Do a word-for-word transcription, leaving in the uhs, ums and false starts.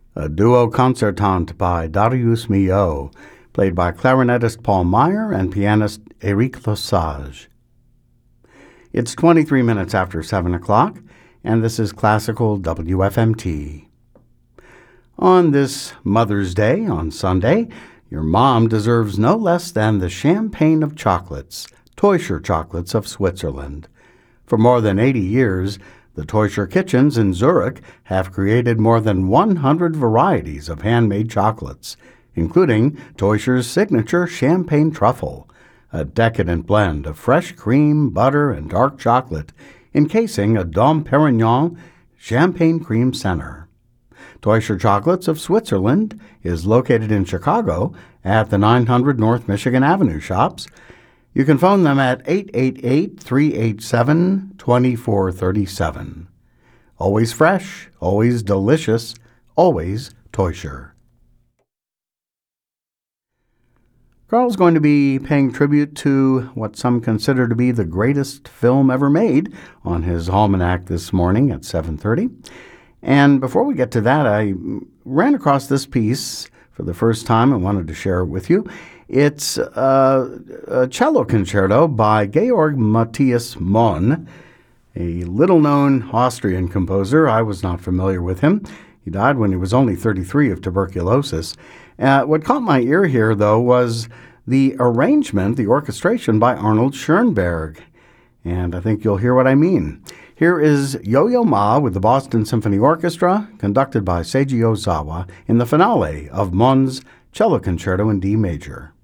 a duo concertante by Darius Milhaud, played by clarinetist Paul Meyer and pianist Éric Lesage. It's twenty-three minutes after seven o'clock, and this is Classical W F M T. On this Mother's Day, on Sunday, your mom deserves no less than the champagne of chocolates, Teuscher Chocolates of Switzerland. For more than eighty years, the Teuscher kitchens in Zurich have created more than one hundred varieties of handmade chocolates, including Teuscher's signature champagne truffle, a decadent blend of fresh cream, butter, and dark chocolate, encasing a Dom Perignon champagne cream center. Teuscher Chocolates of Switzerland is located in Chicago at the nine hundred North Michigan Avenue shops. You can phone them at eight eight eight, three eight seven, two four three seven. Always fresh, always delicious, always Teuscher. Carl's going to be paying tribute to what some consider to be the greatest film ever made on his almanac this morning at seven thirty. And before we get to that, I ran across this piece for the first time and wanted to share it with you. It's uh, a cello concerto by Georg Matthias Mohn, a little-known Austrian composer. I was not familiar with him. He died when he was only thirty-three of tuberculosis. Uh, what caught my ear here, though, was the arrangement, the orchestration by Arnold Schoenberg. And I think you'll hear what I mean. Here is Yo-Yo Ma with the Boston Symphony Orchestra, conducted by Seiji Ozawa, in the finale of Mohn's Cello Concerto in D major.